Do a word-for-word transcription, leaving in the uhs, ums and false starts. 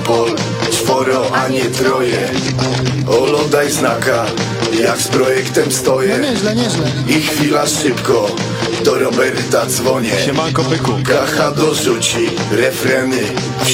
Opol, czworo, a nie troje. Olo, daj znaka, jak z projektem stoję. No nieźle, nieźle. I chwila szybko, do Roberta dzwonię. Siemanko byku. Kacha dorzuci refreny.